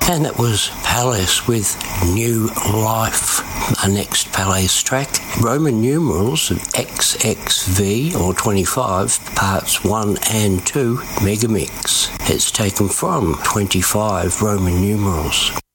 And that was Palace with New Life. Our next Palace track, Roman numerals of XXV or 25, parts 1 and 2, Megamix. It's taken from 25 Roman numerals.